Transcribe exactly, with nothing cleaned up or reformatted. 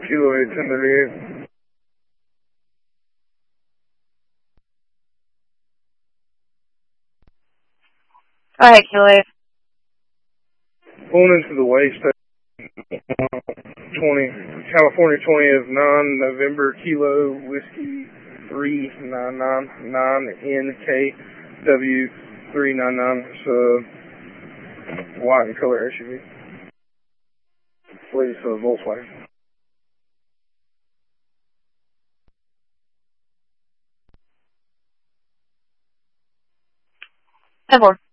Kilo eight ten thirty-eight. Alright, Kilo eight. Pulling into the way station. twenty, California twenty of nine November Kilo Whiskey three nine nine nine N K W three nine nine. It's a white and color S U V. Please, uh, Volkswagen. ten four.